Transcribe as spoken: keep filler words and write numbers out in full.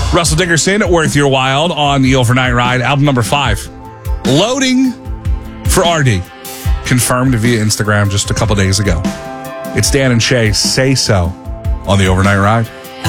Russell Dickerson, Worth Your While on the Overnight Ride, album number five. Loading for R D. Confirmed via Instagram just a couple days ago. It's Dan and Shay. Say So on the Overnight Ride.